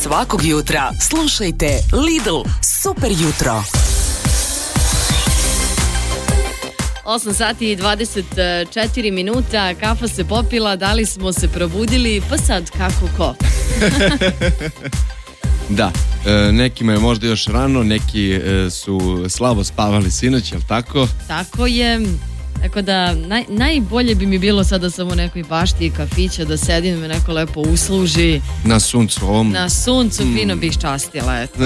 Svakog jutra slušajte Lidl Super jutro. 8 sati i 24 minuta, kafa se popila, da li smo se probudili, pa sad kako ko? Da, nekima je možda još rano, neki su slabo spavali sinoć, jel tako? Tako je, tako da najbolje bi mi bilo sada samo u nekoj bašti kafića da sedim me neko lepo usluži. Na suncu ovom. Na suncu, fino bih častila, eto.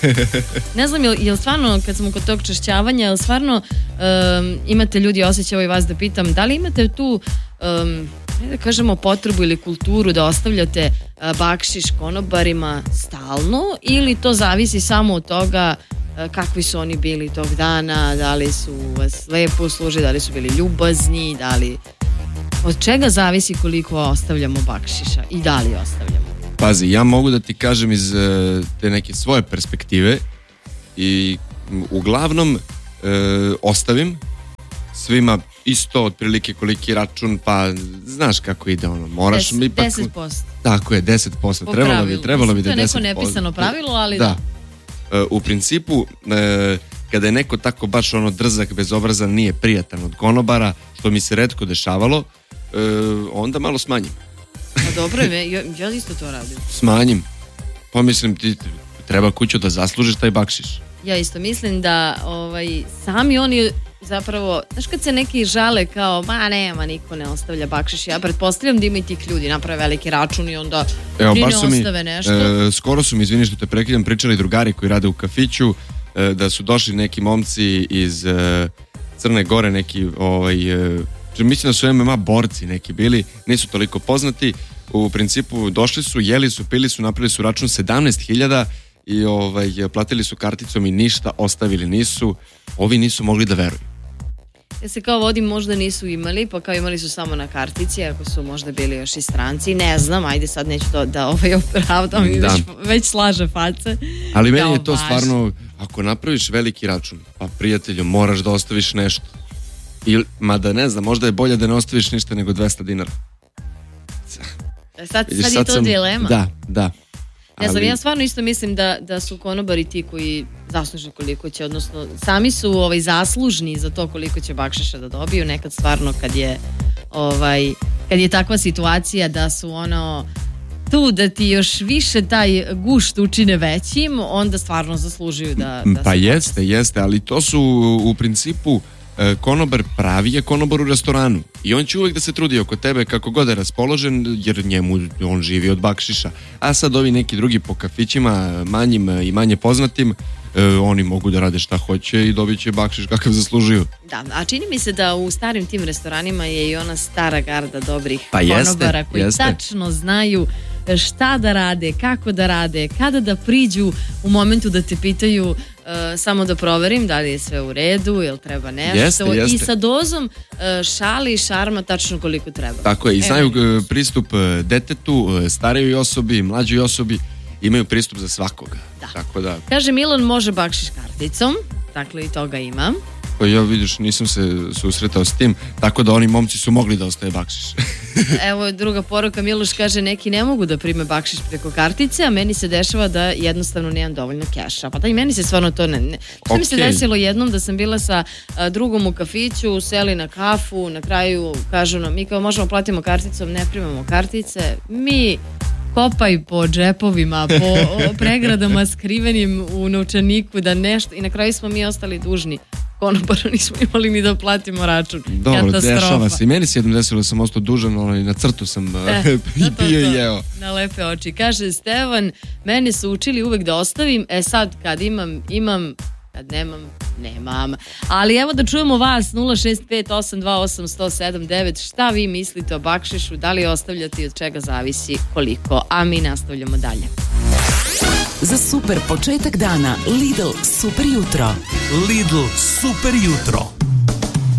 Ne znam, jel stvarno, kad smo kod tog čašćavanja, jel stvarno imate ljudi, osjećaj vas da pitam, da li imate tu, da kažemo, potrebu ili kulturu da ostavljate bakšiš konobarima stalno, ili to zavisi samo od toga kakvi su oni bili tog dana, da li su vas lepo služili, da li su bili ljubazni, da li... Od čega zavisi koliko ostavljamo bakšiša i da li ostavljamo? Pazi, ja mogu da ti kažem iz te neke svoje perspektive i uglavnom ostavim svima isto otprilike koliki račun, pa znaš kako ide ono, moraš mi ipak... 10%. Tako je, 10%. Trebalo bi da je 10%. To je neko nepisano pravilo, ali da. U principu, kada je neko tako baš ono drzak, bezobrazan, nije prijatan od konobara, što mi se retko dešavalo, onda malo smanjim. A dobro, ja isto to radim. Smanjim. Pa mislim, ti treba kuću da zaslužiš taj bakšiš. Ja isto mislim da sami oni zapravo, znaš kad se neki žale kao, nema, niko ne ostavlja bakšiš, ja pretpostavljam da ima i tih ljudi, naprave veliki račun i onda ne ostave nešto. Skoro su mi, izvini što te prekidam, pričali drugari koji rade u kafiću, da su došli neki momci iz Crne Gore, neki mislim da su MMA borci neki bili, nisu toliko poznati, u principu došli su, jeli su, pili su, napravili su račun 17.000 i platili su karticom i ništa ostavili nisu, ovi nisu mogli da veruju. Ja se kao vodim, možda nisu imali, pa kao imali su samo na kartici, ako su možda bili još i stranci, ne znam, ajde sad neću to da opravdam i već slaže face. Ali meni je to stvarno, ako napraviš veliki račun, pa prijatelju, moraš da ostaviš nešto. Mada ne znam, možda je bolje da ne ostaviš ništa nego 200 dinara. Sad je to dilema. Da. Ne znam, ja stvarno isto mislim da su konobari ti koji zasluže koliko će, odnosno sami su zaslužni za to koliko će bakšiša da dobiju. Nekad stvarno kad je takva situacija da su tu da ti još više taj gušt učine većim, onda stvarno zaslužuju da pa jeste, ali to su u principu konobar pravi je konobar u restoranu i on će uvijek da se trudi oko tebe kako god je raspoložen, jer on živi od bakšiša. A sad ovi neki drugi po kafićima, manjim i manje poznatim, oni mogu da rade šta hoće i dobit će bakšiš kakav zaslužuju. Da, a čini mi se da u starim tim restoranima je i ona stara garda dobrih konobara koji tačno znaju šta da rade, kako da rade, kada da priđu u momentu da te pitaju samo da proverim da li je sve u redu, jel treba nešto. Jeste. I sa dozom šali i šarma tačno koliko treba. Tako je, i znaju pristup detetu, starijoj osobi, mlađoj osobi, imaju pristup za svakoga. Tako da. Kaže Milan, može bakšiš karticom, dakle i toga ima. Pa ja vidiš, nisam se susretao s tim, tako da oni momci su mogli da ostaje bakšiš. Evo druga poruka, Miloš kaže, neki ne mogu da prime bakšiš preko kartice, a meni se dešava da jednostavno nemam dovoljno keša. Pa da i meni se stvarno to Što mi se desilo jednom da sam bila sa drugom u kafiću, seli na kafu, na kraju kažu nam, mi kao možemo platimo karticom, ne primamo kartice, mi kopaj po džepovima, po pregradama skrivenim u novčaniku da nešto, i na kraju smo mi ostali dužni konobaru, nismo imali ni da platimo račun. Dobro, dešava se. I meni se jednom desilo da sam ostao dužan, na crtu sam pio i jeo. Na lepe oči. Kaže Stevan, mene su učili uvek da ostavim, sad kad imam, kad nemam. Ali evo da čujemo vas, 065828107.9, šta vi mislite o bakšišu, da li ostavljate i od čega zavisi koliko, a mi nastavljamo dalje. Za super početak dana Lidl Super jutro. Lidl Super jutro.